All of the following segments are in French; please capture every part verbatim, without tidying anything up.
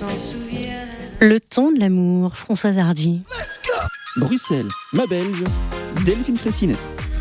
Le ton de l'amour, Françoise Hardy. Bruxelles, ma Belge, Delphine Fraissinet.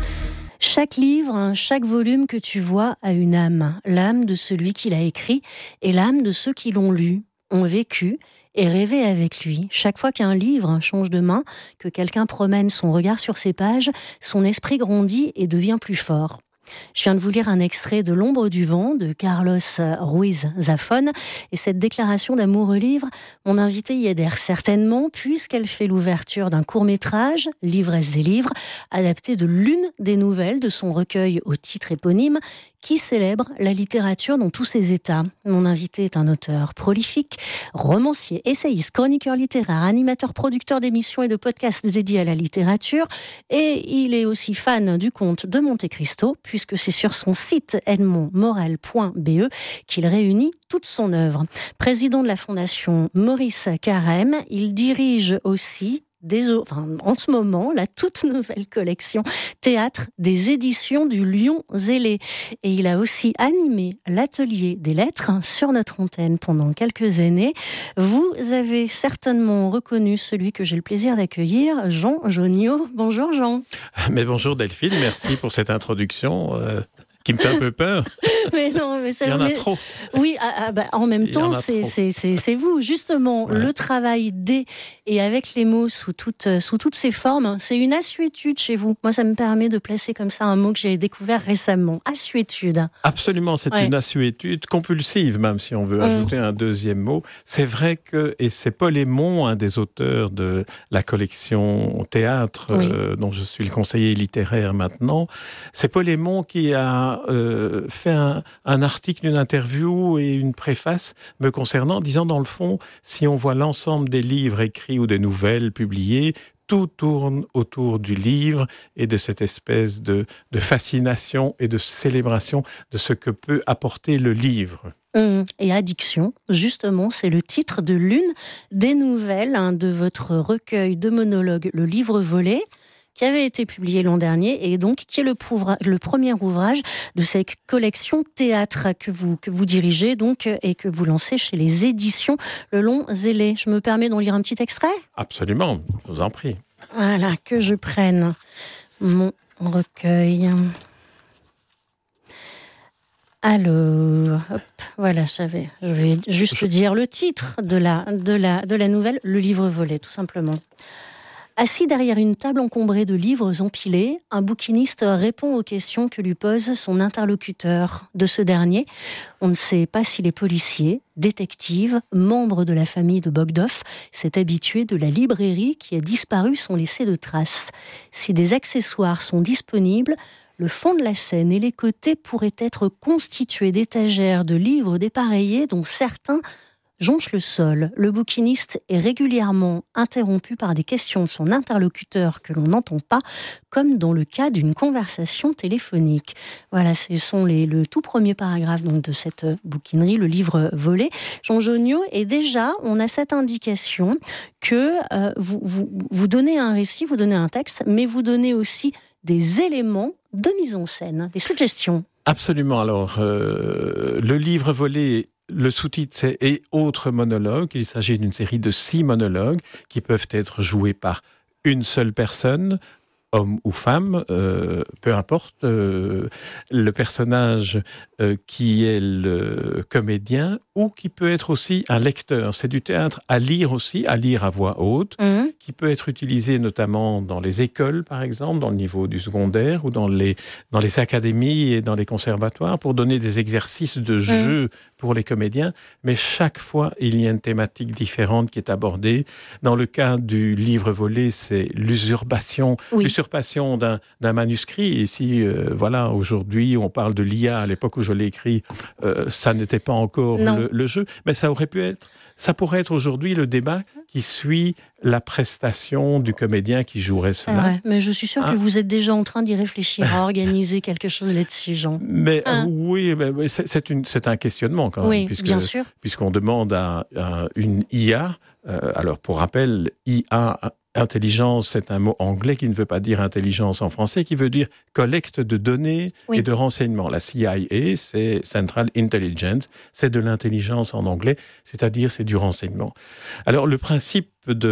Chaque livre, chaque volume que tu vois a une âme. L'âme de celui qui l'a écrit et l'âme de ceux qui l'ont lu, ont vécu et rêvé avec lui. Chaque fois qu'un livre change de main, que quelqu'un promène son regard sur ses pages, son esprit grandit et devient plus fort. Je viens de vous lire un extrait de L'ombre du vent de Carlos Ruiz Zafón et cette déclaration d'amour au livre, mon invité y adhère certainement puisqu'elle fait l'ouverture d'un court-métrage, L'ivresse des livres, adapté de l'une des nouvelles de son recueil au titre éponyme qui célèbre la littérature dans tous ses états. Mon invité est un auteur prolifique, romancier, essayiste, chroniqueur littéraire, animateur, producteur d'émissions et de podcasts dédiés à la littérature et il est aussi fan du comte de Monte Cristo puisque c'est sur son site edmond morel point b e qu'il réunit toute son œuvre. Président de la fondation Maurice Carême, il dirige aussi Des, enfin, en ce moment, la toute nouvelle collection Théâtre des éditions du Lion Zélé. Et il a aussi animé l'atelier des lettres sur notre antenne pendant quelques années. Vous avez certainement reconnu celui que j'ai le plaisir d'accueillir, Jean Joniaux. Bonjour Jean. Mais bonjour Delphine, merci pour cette introduction. Euh... qui me fait un peu peur. Mais non, mais ça, il y en a mais... trop. Oui, ah, ah, bah, en même temps, c'est, c'est, c'est, c'est vous. Justement, ouais. Le travail des et avec les mots sous toutes, sous toutes ces formes, c'est une assuétude chez vous. Moi, ça me permet de placer comme ça un mot que j'ai découvert récemment. Assuétude. Absolument, c'est ouais. une assuétude compulsive, même si on veut mmh. ajouter un deuxième mot. C'est vrai que, et c'est Paul Hémon, un des auteurs de la collection Théâtre, oui. euh, dont je suis le conseiller littéraire maintenant, c'est Paul Hémon qui a Euh, fait un, un article, une interview et une préface me concernant, disant dans le fond, si on voit l'ensemble des livres écrits ou des nouvelles publiées, tout tourne autour du livre et de cette espèce de, de fascination et de célébration de ce que peut apporter le livre. Mmh. Et Addiction, justement, c'est le titre de l'une des nouvelles hein, de votre recueil de monologues, Le Livre Volé, qui avait été publié l'an dernier et donc qui est le, pouvra, le premier ouvrage de cette collection Théâtre que vous, que vous dirigez donc, et que vous lancez chez les éditions Le Lion Zélé. Je me permets d'en lire un petit extrait ? Absolument, je vous en prie. Voilà, que je prenne mon recueil. Alors, hop, voilà, je savais. Je vais juste je... dire le titre de la, de, la, de la nouvelle, Le Livre Volé, tout simplement. Assis derrière une table encombrée de livres empilés, un bouquiniste répond aux questions que lui pose son interlocuteur. De ce dernier, on ne sait pas s'il est policier, détective, membre de la famille de Bogdov, cet habitué de la librairie qui a disparu sans laisser de traces. Si des accessoires sont disponibles, le fond de la scène et les côtés pourraient être constitués d'étagères de livres dépareillés dont certains jonche le sol. Le bouquiniste est régulièrement interrompu par des questions de son interlocuteur que l'on n'entend pas, comme dans le cas d'une conversation téléphonique. Voilà, ce sont les, le tout premier paragraphe donc, de cette bouquinerie, Le Livre Volé. Jean Joniaux, et déjà, on a cette indication que euh, vous, vous, vous donnez un récit, vous donnez un texte, mais vous donnez aussi des éléments de mise en scène, des suggestions. Absolument. Alors, euh, Le Livre Volé, le sous-titre, c'est « Et autres monologues ». Il s'agit d'une série de six monologues qui peuvent être joués par une seule personne, homme ou femme, euh, peu importe, euh, le personnage euh, qui est le comédien ou qui peut être aussi un lecteur. C'est du théâtre à lire aussi, à lire à voix haute, mmh. qui peut être utilisé notamment dans les écoles, par exemple, dans le niveau du secondaire ou dans les, dans les académies et dans les conservatoires pour donner des exercices de jeu mmh. pour les comédiens. Mais chaque fois, il y a une thématique différente qui est abordée. Dans le cas du Livre Volé, c'est l'usurpation, oui. l'usurpation d'un, d'un manuscrit. Et si, euh, voilà, aujourd'hui, on parle de l'I A, à l'époque où je l'ai écrit, euh, ça n'était pas encore le, le jeu. Mais ça aurait pu être, ça pourrait être aujourd'hui le débat qui suit la prestation du comédien qui jouerait cela. Ouais, mais je suis sûre hein? que vous êtes déjà en train d'y réfléchir, à organiser quelque chose là-dessus, Jean. Mais hein? euh, oui, mais c'est, c'est, une, c'est un questionnement quand même, oui, puisque, bien sûr. puisqu'on demande à, à une I A. Euh, alors, pour rappel, I A, intelligence, c'est un mot anglais qui ne veut pas dire intelligence en français, qui veut dire collecte de données oui. et de renseignements. La C I A, c'est Central Intelligence, c'est de l'intelligence en anglais, c'est-à-dire c'est du renseignement. Alors, le principe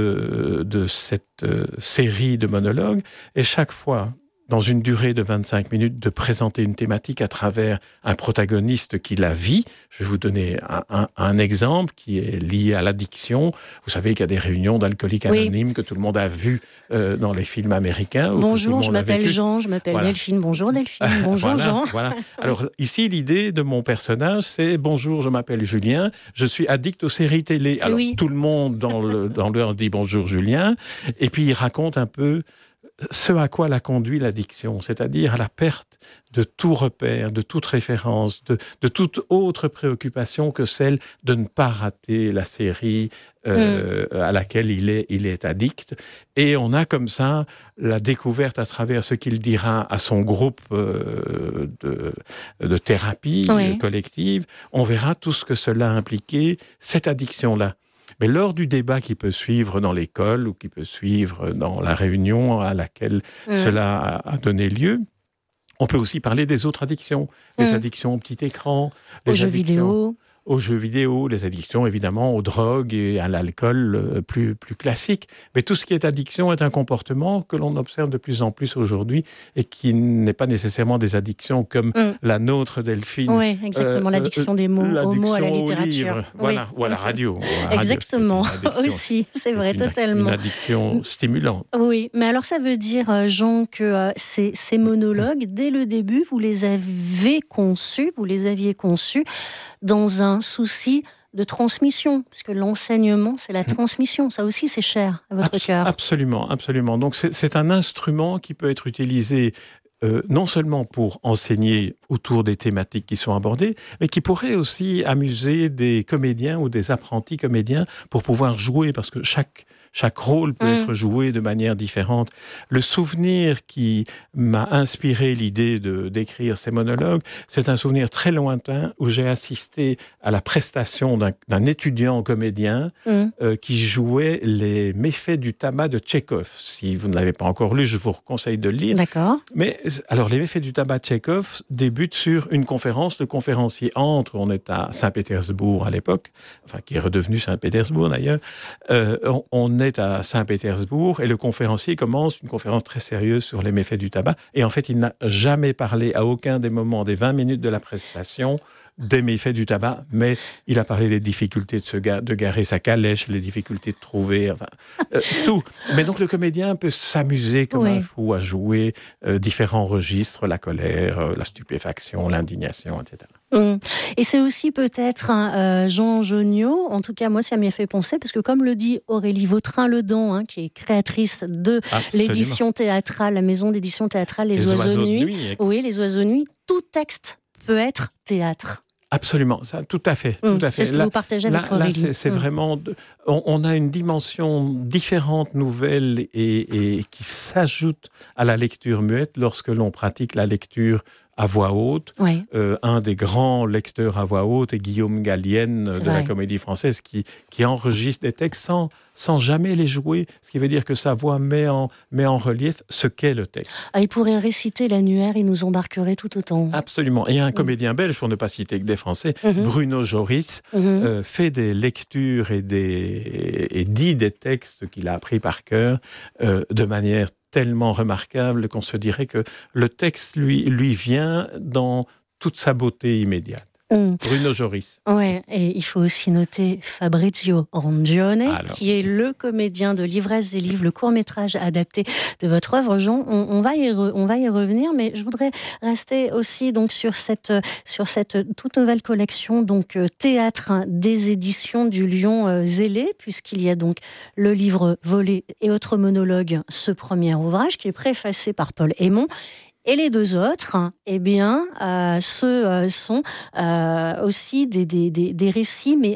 de, de cette euh, série de monologues est chaque fois, dans une durée de vingt-cinq minutes, de présenter une thématique à travers un protagoniste qui la vit. Je vais vous donner un, un, un exemple qui est lié à l'addiction. Vous savez qu'il y a des réunions d'alcooliques anonymes oui. que tout le monde a vues euh, dans les films américains. Bonjour, je m'appelle Jean, je m'appelle voilà. Delphine. Bonjour Delphine, bonjour voilà, Jean. Voilà. Alors ici, l'idée de mon personnage, c'est « Bonjour, je m'appelle Julien, je suis addict aux séries télé ». Alors oui. tout le monde dans le dans l'heure dit « Bonjour Julien » et puis il raconte un peu ce à quoi l'a conduit l'addiction, c'est-à-dire à la perte de tout repère, de toute référence, de, de toute autre préoccupation que celle de ne pas rater la série euh, mmh. à laquelle il est, il est addict. Et on a comme ça la découverte à travers ce qu'il dira à son groupe euh, de, de thérapie oui. collective. On verra tout ce que cela a impliqué, cette addiction-là. Mais lors du débat qui peut suivre dans l'école ou qui peut suivre dans la réunion à laquelle mmh. cela a donné lieu, on peut aussi parler des autres addictions. Mmh. Les addictions au petit écran, les aux jeux addictions vidéo. aux jeux vidéo, les addictions évidemment aux drogues et à l'alcool plus, plus classique. Mais tout ce qui est addiction est un comportement que l'on observe de plus en plus aujourd'hui et qui n'est pas nécessairement des addictions comme mmh. la nôtre, Delphine. Oui, exactement, euh, l'addiction des mots, aux mots, à la littérature. Livre, voilà, oui. ou à la radio. Ou à la exactement, radio, aussi, c'est vrai, une, totalement. Une addiction stimulante. Oui, mais alors ça veut dire, Jean, que euh, ces, ces monologues, dès le début, vous les avez conçus, vous les aviez conçus dans un souci de transmission, puisque l'enseignement, c'est la transmission. Ça aussi, c'est cher à votre Abs- cœur. Absolument, absolument. Donc, c'est, c'est un instrument qui peut être utilisé euh, non seulement pour enseigner autour des thématiques qui sont abordées, mais qui pourrait aussi amuser des comédiens ou des apprentis comédiens pour pouvoir jouer, parce que chaque Chaque rôle peut mmh. être joué de manière différente. Le souvenir qui m'a inspiré l'idée de, d'écrire ces monologues, c'est un souvenir très lointain où j'ai assisté à la prestation d'un, d'un étudiant comédien mmh. euh, qui jouait les méfaits du tabac de Tchekhov. Si vous ne l'avez pas encore lu, je vous conseille de le lire. D'accord. Mais alors, les méfaits du tabac de Tchekhov débutent sur une conférence. Le conférencier entre, on est à Saint-Pétersbourg à l'époque, enfin qui est redevenu Saint-Pétersbourg d'ailleurs, euh, on, on est à Saint-Pétersbourg et le conférencier commence une conférence très sérieuse sur les méfaits du tabac. Et en fait, il n'a jamais parlé à aucun des moments des vingt minutes de la prestation des méfaits du tabac, mais il a parlé des difficultés de, se ga- de garer sa calèche, les difficultés de trouver, enfin, euh, tout. Mais donc le comédien peut s'amuser comme oui. un fou à jouer euh, différents registres, la colère, euh, la stupéfaction, l'indignation, et cetera. Mmh. Et c'est aussi peut-être euh, Jean Jonio, en tout cas moi ça m'y a fait penser, parce que comme le dit Aurélie Vautrin-Ledon, hein, qui est créatrice de Absolument. l'édition théâtrale, la maison d'édition théâtrale Les, les Oiseaux, oiseaux de Nuit, nuit oui, Les Oiseaux de Nuit, tout texte peut être théâtre. Absolument, ça, tout à fait, mmh, tout à fait. C'est ce que là, vous partagez avec là, Aurélie. Là, c'est, c'est mmh. vraiment, de, on, on a une dimension différente, nouvelle et, et qui s'ajoute à la lecture muette lorsque l'on pratique la lecture à voix haute. Oui. Euh, un des grands lecteurs à voix haute est Guillaume Gallienne c'est de vrai. la Comédie Française qui, qui enregistre des textes sans, sans jamais les jouer, ce qui veut dire que sa voix met en, met en relief ce qu'est le texte. Ah, il pourrait réciter l'annuaire, il nous embarquerait tout autant. Absolument. Et il y a un comédien belge, pour ne pas citer que des Français, mm-hmm. Bruno Joris, mm-hmm. euh, fait des lectures et, des, et dit des textes qu'il a appris par cœur euh, de manière tellement remarquable qu'on se dirait que le texte lui, lui vient dans toute sa beauté immédiate. Mmh. Bruno Joris. Ouais, et il faut aussi noter Fabrizio Rongione, Alors. qui est le comédien de L'ivresse des livres, le court-métrage adapté de votre œuvre, Jean. On, on va y re, on va y revenir, mais je voudrais rester aussi donc sur cette sur cette toute nouvelle collection donc théâtre hein, des éditions du Lion euh, Zélé, puisqu'il y a donc le livre Volé et autres monologues, ce premier ouvrage qui est préfacé par Paul Hémon. Et les deux autres, eh bien, euh, ce euh, sont euh, aussi des, des, des, des récits, mais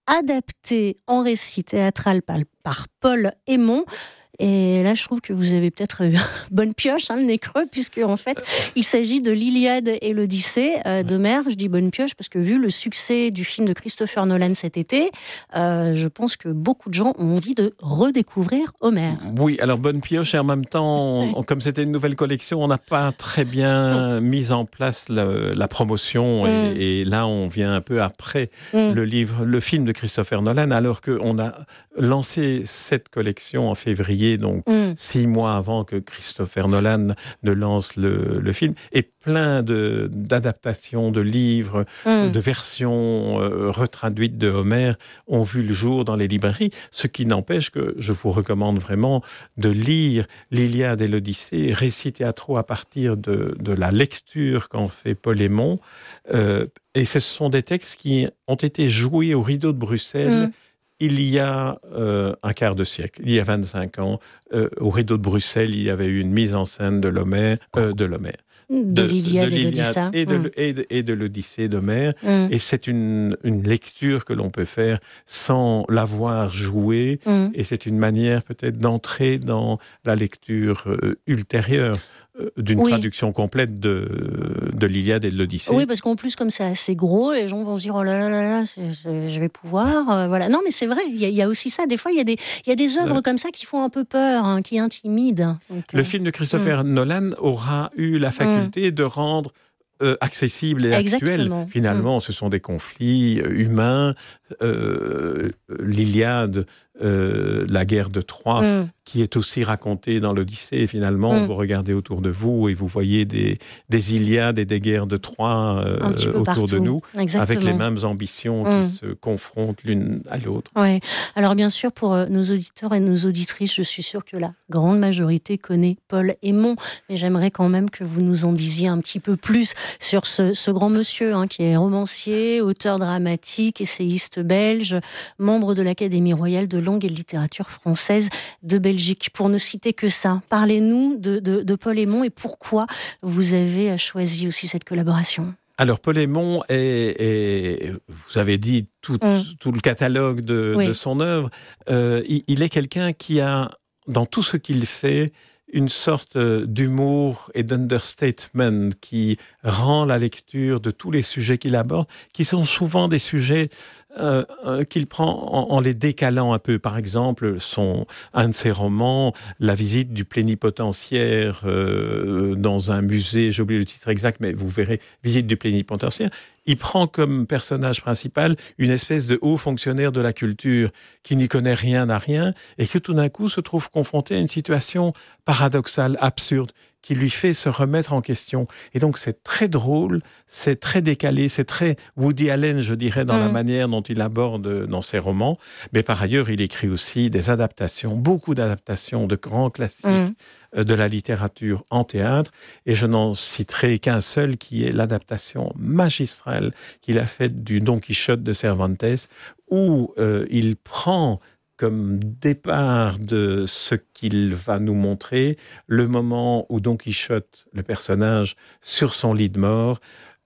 adapté en récit théâtral par, par Paul Hémon. Et là, je trouve que vous avez peut-être eu bonne pioche, hein, le nez creux, puisque en fait, il s'agit de l'Iliade et l'Odyssée euh, d'Homère. Je dis bonne pioche parce que vu le succès du film de Christopher Nolan cet été, euh, je pense que beaucoup de gens ont envie de redécouvrir Homère. Oui, alors bonne pioche et en même temps, on, comme c'était une nouvelle collection, on n'a pas très bien mis en place la, la promotion et, mm. et là, on vient un peu après mm. le livre, le film de Christopher Nolan, alors qu'on a lancé cette collection en février, donc mm. six mois avant que Christopher Nolan ne lance le, le film, et plein de, d'adaptations, de livres, mm. de versions euh, retraduites de Homère ont vu le jour dans les librairies, ce qui n'empêche que je vous recommande vraiment de lire l'Iliade et l'Odyssée, récits théâtraux à partir de, de la lecture qu'en fait Paul Hémon, euh, et ce sont des textes qui ont été joués au Rideau de Bruxelles mm. il y a euh, un quart de siècle, il y a vingt-cinq ans, euh, au Rideau de Bruxelles, il y avait eu une mise en scène de l'Homère, euh, de l'Homère. De, de l'Iliade, de l'Iliade et, de, mm. et, de, et de l'Odyssée d'Homère. Mm. Et c'est une, une lecture que l'on peut faire sans l'avoir jouée. Mm. Et c'est une manière peut-être d'entrer dans la lecture euh, ultérieure euh, d'une oui. traduction complète de, de l'Iliade et de l'Odyssée. Oui, parce qu'en plus, comme c'est assez gros, les gens vont se dire « Oh là là là là, c'est, c'est, je vais pouvoir... Euh, » Voilà. Non, mais c'est vrai, il y, y a aussi ça. Des fois, il y a des, il y a des œuvres euh, comme ça qui font un peu peur, hein, qui intimident. Donc, le euh, film de Christopher mm. Nolan aura eu la faculté mm. de rendre euh, accessible et Exactement. actuel. Finalement, mmh. ce sont des conflits euh, humains. Euh, L'Iliade, euh, la guerre de Troie, mmh. qui est aussi racontée dans l'Odyssée. Et finalement, mmh. vous regardez autour de vous et vous voyez des, des Iliades et des guerres de Troie euh, autour partout. de nous, Exactement. avec les mêmes ambitions mmh. qui se confrontent l'une à l'autre. Ouais. Alors bien sûr, pour nos auditeurs et nos auditrices, je suis sûre que la grande majorité connaît Paul Hémon, mais j'aimerais quand même que vous nous en disiez un petit peu plus sur ce, ce grand monsieur hein, qui est romancier, auteur dramatique, essayiste belge, membre de l'Académie royale de langue et de littérature française de Belgique. Pour ne citer que ça, parlez-nous de, de, de Paul Hémon et pourquoi vous avez choisi aussi cette collaboration. Alors, Paul Hémon est, est, vous avez dit tout, mmh. tout le catalogue de, oui. de son œuvre. Euh, il, il est quelqu'un qui a, dans tout ce qu'il fait, une sorte d'humour et d'understatement qui rend la lecture de tous les sujets qu'il aborde, qui sont souvent des sujets euh, qu'il prend en, en les décalant un peu. Par exemple, son, un de ses romans, La visite du plénipotentiaire euh, dans un musée, j'ai oublié le titre exact, mais vous verrez, Visite du plénipotentiaire. Il prend comme personnage principal une espèce de haut fonctionnaire de la culture qui n'y connaît rien à rien et qui tout d'un coup se trouve confronté à une situation paradoxale, absurde, qui lui fait se remettre en question. Et donc c'est très drôle, c'est très décalé, c'est très Woody Allen, je dirais, dans mmh. la manière dont il aborde dans ses romans. Mais par ailleurs, il écrit aussi des adaptations, beaucoup d'adaptations de grands classiques mmh. de la littérature en théâtre. Et je n'en citerai qu'un seul, qui est l'adaptation magistrale qu'il a faite du Don Quichotte de Cervantes, où euh, il prend comme départ de ce qu'il va nous montrer, le moment où Don Quichotte, le personnage, sur son lit de mort,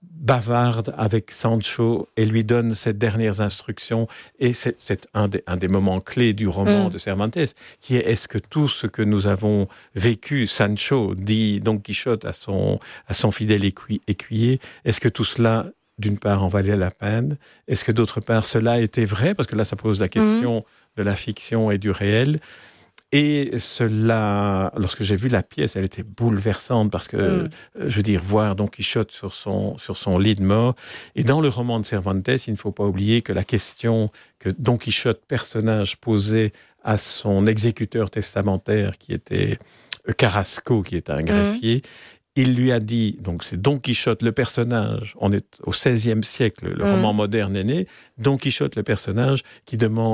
bavarde avec Sancho et lui donne ses dernières instructions. Et c'est, c'est un, des, un des moments clés du roman mmh. de Cervantes, qui est: est-ce que tout ce que nous avons vécu, Sancho, dit Don Quichotte à son, à son fidèle écuyer, est-ce que tout cela, d'une part, en valait la peine? Est-ce que, d'autre part, cela était vrai? Parce que là, ça pose la question mmh. de la fiction et du réel. Et cela, lorsque j'ai vu la pièce, elle était bouleversante parce que, mmh. je veux dire, voir Don Quichotte sur son, sur son lit de mort. Et dans le roman de Cervantes, il ne faut pas oublier que la question que Don Quichotte, personnage, posait à son exécuteur testamentaire, qui était Carrasco, qui est un greffier, mmh. il lui a dit, donc c'est Don Quichotte, le personnage, on est au seizième siècle, le mmh. roman moderne est né, Don Quichotte, le personnage, qui demande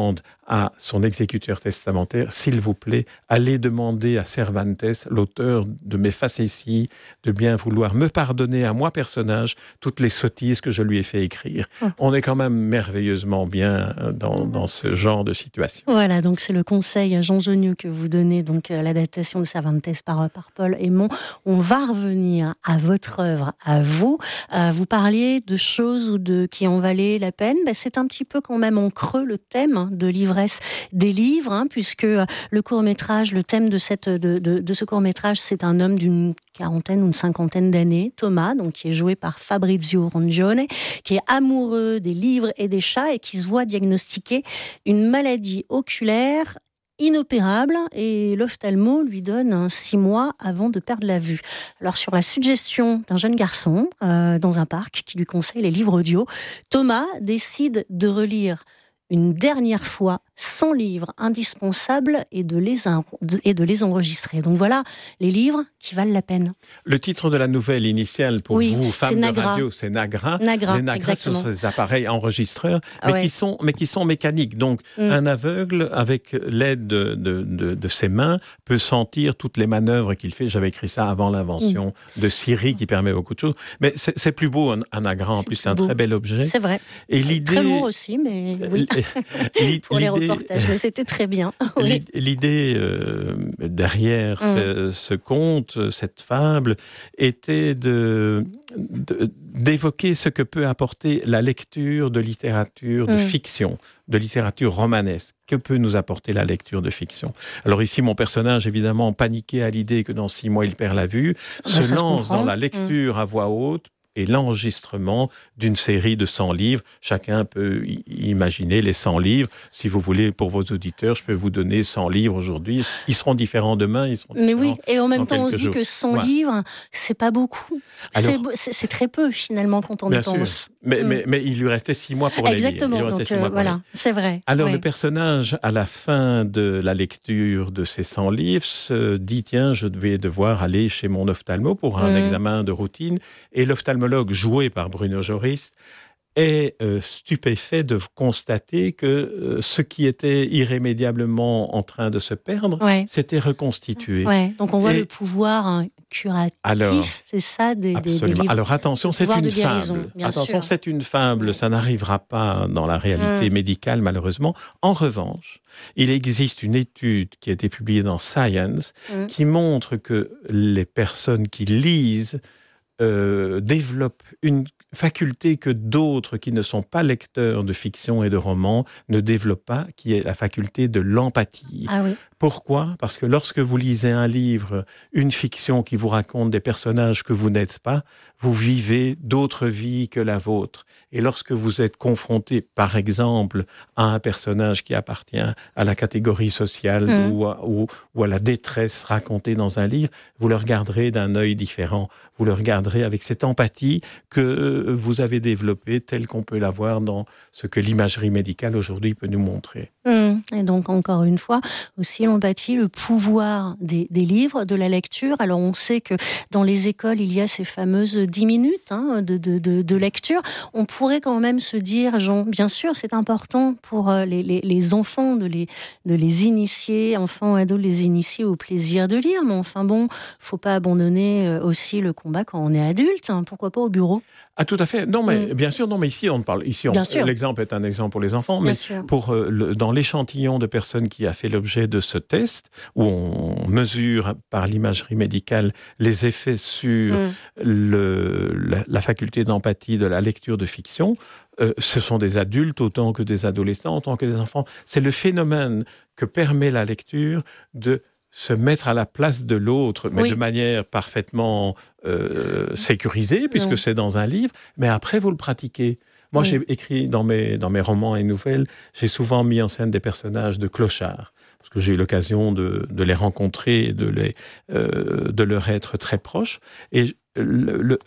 à son exécuteur testamentaire, s'il vous plaît, allez demander à Cervantes, l'auteur de mes facéties, de bien vouloir me pardonner à moi, personnage, toutes les sottises que je lui ai fait écrire. Hum. On est quand même merveilleusement bien dans, dans ce genre de situation. Voilà, donc c'est le conseil, Jean Genieux, que vous donnez, donc l'adaptation de Cervantes par, par Paul Aymon. On va revenir à votre œuvre, à vous. Euh, vous parliez de choses ou de, qui en valaient la peine. Ben, c'est un petit peu quand même en creux le thème de l'ivresse des livres, hein, puisque le court-métrage, le thème de, cette, de, de, de ce court-métrage, c'est un homme d'une quarantaine ou une cinquantaine d'années, Thomas, donc qui est joué par Fabrizio Rongione, qui est amoureux des livres et des chats et qui se voit diagnostiquer une maladie oculaire inopérable, et l'ophtalmo lui donne six mois avant de perdre la vue. Alors, sur la suggestion d'un jeune garçon euh, dans un parc qui lui conseille les livres audio, Thomas décide de relire une dernière fois son livre indispensable et de, les en... et de les enregistrer. Donc voilà, les livres qui valent la peine. Le titre de la nouvelle initiale pour oui, vous, femmes de radio, c'est Nagra. Nagra. Les Nagra, ce sont ces appareils enregistreurs, mais, ouais. qui sont, mais qui sont mécaniques. Donc, mm. un aveugle, avec l'aide de, de, de, de ses mains, peut sentir toutes les manœuvres qu'il fait. J'avais écrit ça avant l'invention mm. de Siri, qui permet beaucoup de choses. Mais c'est, c'est plus beau, un, un Nagra. En plus, c'est un beau. Très bel objet. C'est vrai. Et l'idée... Très lourd aussi, mais oui. Pour les reportages, mais c'était très bien. Oui. L'idée euh, derrière mm. ce, ce conte, cette fable, était de, de, d'évoquer ce que peut apporter la lecture de littérature de mm. fiction, de littérature romanesque. Que peut nous apporter la lecture de fiction? Alors ici, mon personnage, évidemment, paniqué à l'idée que dans six mois, il perd la vue, ben, se lance dans la lecture mm. à voix haute, et l'enregistrement d'une série de cent livres. Chacun peut y- imaginer les cent livres. Si vous voulez, pour vos auditeurs, je peux vous donner cent livres aujourd'hui. Ils seront différents demain, ils seront Mais différents oui, et en même temps, on se dit jours. que cent ouais. livres, c'est pas beaucoup. Alors, c'est, c'est, c'est très peu, finalement, quand on y pense. Mais, mm. mais, mais il lui restait six mois pour Exactement, les lire. Exactement, donc euh, voilà, c'est vrai. Alors, ouais. le personnage, à la fin de la lecture de ces cent livres, se dit, tiens, je vais devoir aller chez mon ophtalmo pour un mm. examen de routine. Et l'ophtalmologue, joué par Bruno Joris, est euh, stupéfait de constater que euh, ce qui était irrémédiablement en train de se perdre ouais. s'était reconstitué. Ouais. Donc on voit Et... le pouvoir hein, curatif, alors, c'est ça des, des, des livres. Alors attention, c'est une fable. Attention, sûr. c'est une fable, ça n'arrivera pas dans la réalité mmh. médicale malheureusement. En revanche, il existe une étude qui a été publiée dans Science mmh. qui montre que les personnes qui lisent euh, développent une faculté que d'autres qui ne sont pas lecteurs de fiction et de romans ne développent pas, qui est la faculté de l'empathie. Ah oui. Pourquoi ? Parce que lorsque vous lisez un livre, une fiction qui vous raconte des personnages que vous n'êtes pas, vous vivez d'autres vies que la vôtre. Et lorsque vous êtes confronté, par exemple, à un personnage qui appartient à la catégorie sociale mmh. ou, à, ou, ou à la détresse racontée dans un livre, vous le regarderez d'un œil différent. Vous le regarderez avec cette empathie que vous avez développée, telle qu'on peut la voir dans ce que l'imagerie médicale aujourd'hui peut nous montrer. Mmh. Et donc, encore une fois, aussi l'empathie, le pouvoir des, des livres, de la lecture. Alors, on sait que dans les écoles, il y a ces fameuses dix minutes hein, de, de, de, de lecture. On pourrait quand même se dire, Jean, bien sûr, c'est important pour les, les, les enfants de les, de les initier, enfants, ados, les initier au plaisir de lire. Mais enfin bon, faut pas abandonner aussi le combat quand on est adulte. Hein. Pourquoi pas au bureau ? Ah, tout à fait. Non, mais mmh. bien sûr, non, mais ici, on parle, ici, on, l'exemple est un exemple pour les enfants, bien mais sûr. pour, euh, le, dans l'échantillon de personnes qui a fait l'objet de ce test, où on mesure par l'imagerie médicale les effets sur mmh. le, la, la faculté d'empathie de la lecture de fiction, euh, ce sont des adultes autant que des adolescents, autant que des enfants. C'est le phénomène que permet la lecture de se mettre à la place de l'autre, mais oui. de manière parfaitement euh, sécurisée, puisque oui. c'est dans un livre, mais après, vous le pratiquez. Moi, oui. j'ai écrit dans mes, dans mes romans et nouvelles, j'ai souvent mis en scène des personnages de clochards, parce que j'ai eu l'occasion de, de les rencontrer et de, les, euh, de leur être très proche. Et le, le,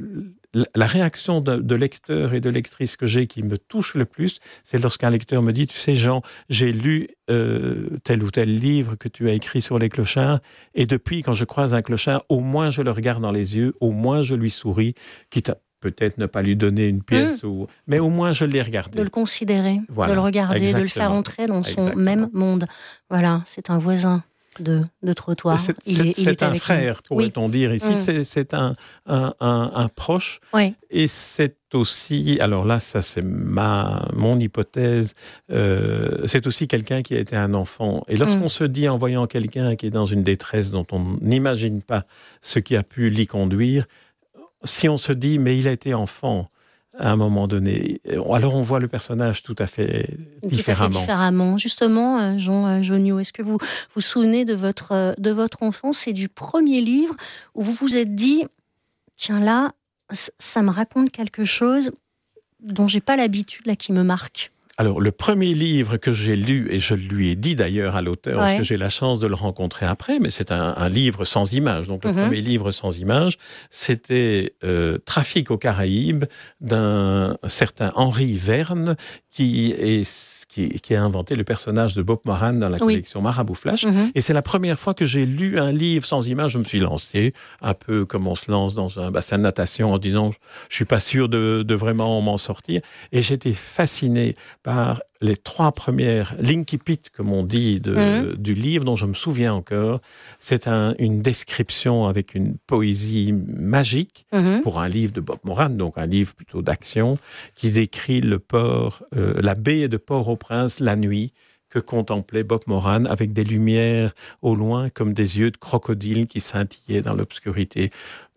le, la réaction de, de lecteurs et de lectrices que j'ai qui me touche le plus, c'est lorsqu'un lecteur me dit, tu sais Jean, j'ai lu euh, tel ou tel livre que tu as écrit sur les clochards, et depuis, quand je croise un clochard, au moins je le regarde dans les yeux, au moins je lui souris, quitte à peut-être ne pas lui donner une pièce, mmh. ou... mais au moins je l'ai regardé. De le considérer, voilà. de le regarder, Exactement. de le faire entrer dans son Exactement. même monde. Voilà, c'est un voisin de, de trottoir. C'est, il c'est, est, il c'est est un avec frère, lui. pourrait-on oui. dire ici. Mmh. C'est, c'est un, un, un, un proche. Oui. Et c'est aussi, alors là, ça c'est ma, mon hypothèse, euh, c'est aussi quelqu'un qui a été un enfant. Et lorsqu'on mmh. se dit, en voyant quelqu'un qui est dans une détresse dont on n'imagine pas ce qui a pu l'y conduire, si on se dit, mais il a été enfant à un moment donné, alors on voit le personnage tout à fait différemment. Tout à fait différemment. Justement, Jean Joniot, est-ce que vous vous souvenez de votre, de votre enfance et du premier livre où vous vous êtes dit, tiens là, ça me raconte quelque chose dont j'ai pas l'habitude, là, qui me marque? Alors, le premier livre que j'ai lu, et je lui ai dit d'ailleurs à l'auteur, ouais. parce que j'ai la chance de le rencontrer après, mais c'est un, un livre sans images. Donc, le mm-hmm. premier livre sans images, c'était euh, Trafic aux Caraïbes d'un certain Henri Verne, qui est... Qui, qui a inventé le personnage de Bob Moran dans la collection oui. Marabout Flash. Mmh. Et c'est la première fois que j'ai lu un livre sans images. Je me suis lancé, un peu comme on se lance dans un bassin de natation en disant « je suis pas sûr de, de vraiment m'en sortir ». Et j'étais fasciné par les trois premières l'incipit, comme on dit, de, mmh. du livre, dont je me souviens encore. C'est un, une description avec une poésie magique mmh. pour un livre de Bob Moran, donc un livre plutôt d'action, qui décrit le port, euh, la baie de Port-au-Prince la nuit, que contemplait Bob Moran avec des lumières au loin comme des yeux de crocodile qui scintillaient dans l'obscurité.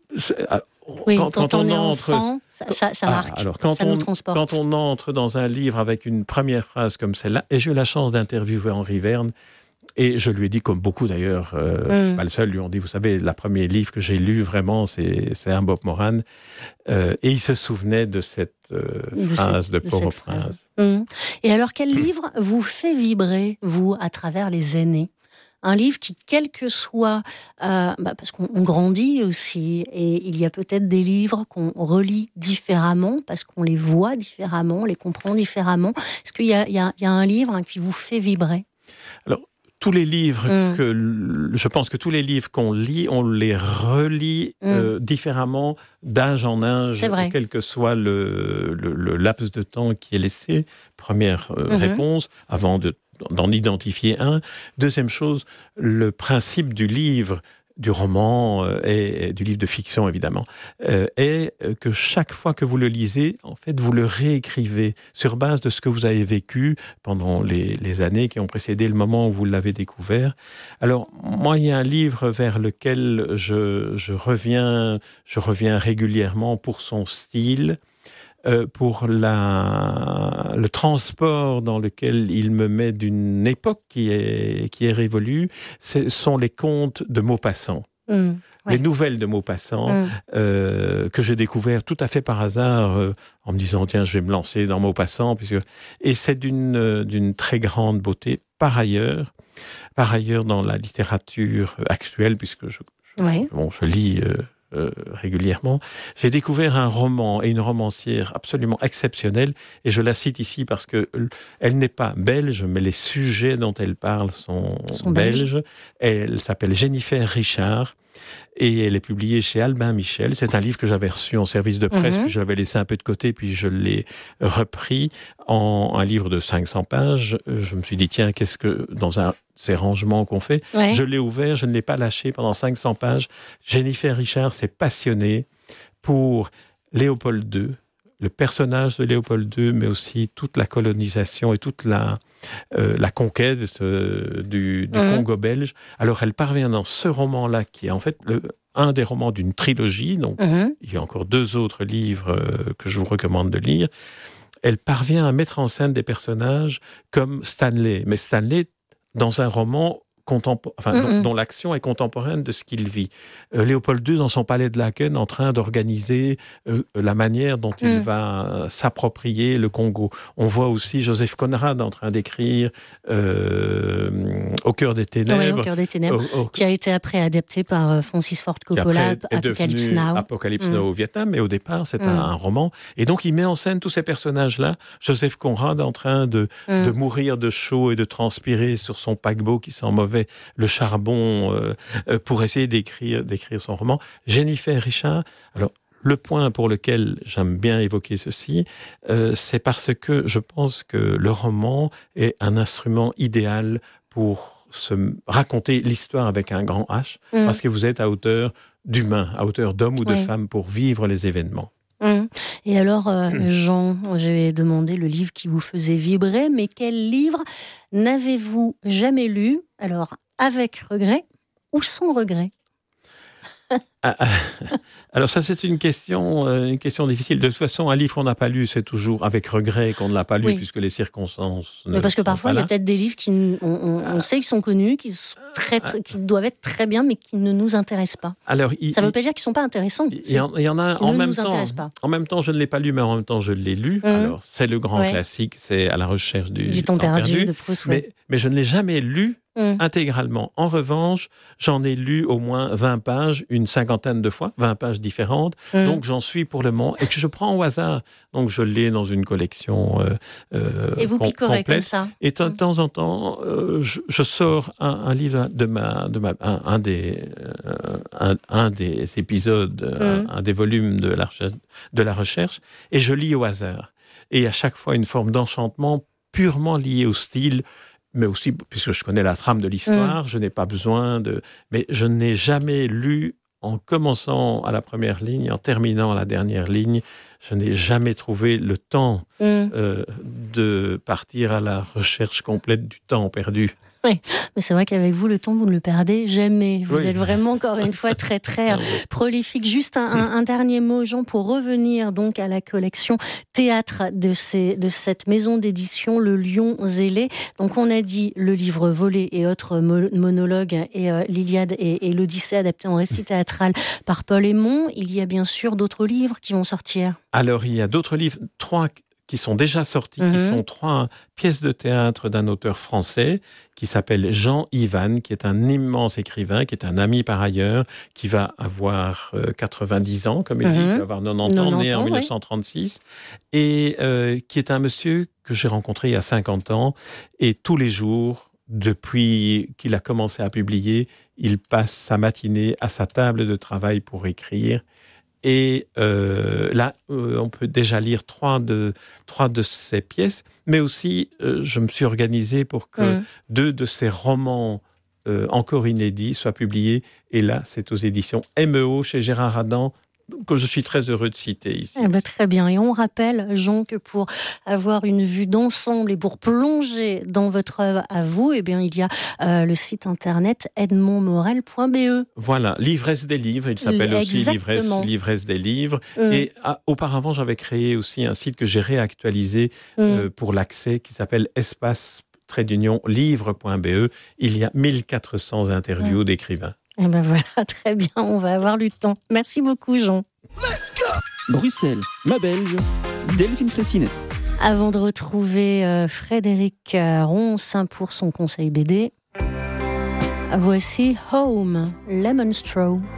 Oui, quand, quand, quand on, on est entre, enfant, ça, ça, ça marque, ah, alors quand ça on, nous transporte. Quand on entre dans un livre avec une première phrase comme celle-là, et j'ai eu la chance d'interviewer Henri Verne, et je lui ai dit, comme beaucoup d'ailleurs, euh, mm. pas le seul, lui ont dit, vous savez, le premier livre que j'ai lu vraiment, c'est, c'est un Bob Moran, euh, et il se souvenait de cette euh, de phrase cette, de Port-au-Prince. Mm. Et alors, quel mm. livre vous fait vibrer, vous, à travers les aînés ? Un livre qui, quel que soit, euh, bah parce qu'on on grandit aussi, et il y a peut-être des livres qu'on relit différemment, parce qu'on les voit différemment, on les comprend différemment. Est-ce qu'il y a, il y a, il y a un livre hein, qui vous fait vibrer ? Alors, tous les livres mmh. que, je pense que tous les livres qu'on lit, on les relit mmh. euh, différemment d'âge en âge, quel que soit le, le, le laps de temps qui est laissé. Première euh, mmh. réponse, avant de d'en identifier un. Deuxième chose, le principe du livre, du roman euh, et, et du livre de fiction évidemment, euh, est que chaque fois que vous le lisez, en fait, vous le réécrivez sur base de ce que vous avez vécu pendant les, les années qui ont précédé le moment où vous l'avez découvert. Alors, moi, il y a un livre vers lequel je, je reviens, je reviens régulièrement pour son style, Euh, pour la, le transport dans lequel il me met d'une époque qui est, qui est révolue, ce sont les contes de Maupassant. Mmh, ouais. Les nouvelles de Maupassant, mmh. euh, que j'ai découvert tout à fait par hasard, euh, en me disant, tiens, je vais me lancer dans Maupassant. Puisque... Et c'est d'une, euh, d'une très grande beauté. Par ailleurs, par ailleurs, dans la littérature actuelle, puisque je, je, ouais. bon, je lis... Euh, Euh, régulièrement, j'ai découvert un roman et une romancière absolument exceptionnelle, et je la cite ici parce que elle n'est pas belge, mais les sujets dont elle parle sont, sont belges. belges. Elle s'appelle Jennifer Richard, et elle est publiée chez Albin Michel. C'est un livre que j'avais reçu en service de presse, mm-hmm. puis je l'avais laissé un peu de côté, puis je l'ai repris en un livre de cinq cents pages. Je me suis dit, tiens, qu'est-ce que, dans un ces rangements qu'on fait, ouais. je l'ai ouvert, je ne l'ai pas lâché pendant cinq cents pages. Jennifer Richard s'est passionnée pour Léopold deux, le personnage de Léopold deux, mais aussi toute la colonisation et toute la, euh, la conquête euh, du, du mmh. Congo belge. Alors elle parvient dans ce roman-là, qui est en fait le, un des romans d'une trilogie, donc mmh. il y a encore deux autres livres euh, que je vous recommande de lire. Elle parvient à mettre en scène des personnages comme Stanley, mais Stanley dans un roman contempor- enfin, mm-hmm. dont, dont l'action est contemporaine de ce qu'il vit. Euh, Léopold deux, dans son palais de Laken, en train d'organiser euh, la manière dont il mm. va s'approprier le Congo. On voit aussi Joseph Conrad en train d'écrire euh, Au cœur des ténèbres. Oui, Au cœur des ténèbres, au, au... qui a été après adapté par Francis Ford Coppola, Apocalypse Now. Apocalypse mm. Now au Vietnam, mais au départ, c'est mm. un, un roman. Et donc, il met en scène tous ces personnages-là. Joseph Conrad en train de, mm. de mourir de chaud et de transpirer sur son paquebot qui sent mauvais le charbon euh, pour essayer d'écrire, d'écrire son roman. Jennifer Richard, alors le point pour lequel j'aime bien évoquer ceci, euh, c'est parce que je pense que le roman est un instrument idéal pour se raconter l'histoire avec un grand H, mmh. parce que vous êtes à hauteur d'humain, à hauteur d'homme ou de oui. femme pour vivre les événements. Mmh. Et alors, euh, mmh. Jean, j'ai demandé le livre qui vous faisait vibrer, mais quel livre n'avez-vous jamais lu, alors avec regret ou sans regret? ah, ah, alors ça, c'est une question, euh, une question difficile. De toute façon, un livre qu'on n'a pas lu, c'est toujours avec regret qu'on ne l'a pas lu, oui. puisque les circonstances ne Mais parce que sont parfois, pas il y a là. peut-être des livres qui, on, on, on sait qu'ils sont connus, qui, sont très, qui doivent être très bien, mais qui ne nous intéressent pas. Alors, il, ça ne veut pas dire qu'ils ne sont pas intéressants. Il y en, il y en a en même temps. Pas. En même temps, je ne l'ai pas lu, mais en même temps, je l'ai lu. Mmh. Alors, c'est le grand ouais. classique, c'est À la recherche du, du temps, temps perdu, perdu de Proust. Ouais. Mais, mais je ne l'ai jamais lu. Mmh. Intégralement. En revanche, j'en ai lu au moins vingt pages, une cinquantaine de fois, vingt pages différentes. Mmh. Donc, j'en suis pour le moment et que je prends au hasard. Donc, je l'ai dans une collection euh, euh, et vous com- picorez complète. Comme ça. Et de mmh. temps en temps, euh, je, je sors un, un livre de ma, de ma, un, un des, euh, un, un des épisodes, mmh. un, un des volumes de la, recherche, de la recherche, et je lis au hasard. Et à chaque fois, une forme d'enchantement purement liée au style. Mais aussi, puisque je connais la trame de l'histoire, mmh. je n'ai pas besoin de... Mais je n'ai jamais lu, en commençant à la première ligne, en terminant à la dernière ligne, je n'ai jamais trouvé le temps mmh. euh, de partir à la recherche complète du temps perdu. Oui, mais c'est vrai qu'avec vous, le temps, vous ne le perdez jamais. Vous oui. êtes vraiment, encore une fois, très, très euh, prolifique. Juste un, un, un dernier mot, Jean, pour revenir donc à la collection théâtre de, ces, de cette maison d'édition, Le Lion Zélé. Donc, on a dit le livre volé et autres mo- monologues, et euh, l'Iliade et, et l'Odyssée adaptés en récit théâtral par Paul Aymon. Il y a bien sûr d'autres livres qui vont sortir. Alors, il y a d'autres livres, trois qui sont déjà sortis, mmh. qui sont trois pièces de théâtre d'un auteur français qui s'appelle Jean Ivan, qui est un immense écrivain, qui est un ami par ailleurs, qui va avoir euh, quatre-vingt-dix ans, comme il mmh. dit, qui va avoir quatre-vingt-dix ans, né en dix-neuf cent trente-six, ouais. et euh, qui est un monsieur que j'ai rencontré il y a cinquante ans, et tous les jours, depuis qu'il a commencé à publier, il passe sa matinée à sa table de travail pour écrire. Et euh, là, euh, on peut déjà lire trois de, trois de ces pièces, mais aussi, euh, je me suis organisé pour que mmh. deux de ces romans euh, encore inédits soient publiés. Et là, c'est aux éditions M E O chez Gérard Adam, que je suis très heureux de citer ici. Eh ben, très bien. Et on rappelle, Jean, que pour avoir une vue d'ensemble et pour plonger dans votre œuvre à vous, eh bien, il y a euh, le site internet edmond morel point b e. Voilà, l'ivresse des livres. Il s'appelle aussi l'ivresse, l'ivresse des livres. Mmh. Et ah, auparavant, j'avais créé aussi un site que j'ai réactualisé mmh. euh, pour l'accès qui s'appelle espace trait d'union livre point b e. Il y a mille quatre cents interviews mmh. d'écrivains. Eh ben voilà, très bien, on va avoir le temps. Merci beaucoup, Jean. Bruxelles, ma belge, Delphine Fressinet. Avant de retrouver euh, Frédéric Ronce pour son conseil B D, voici Home, Lemon Straw.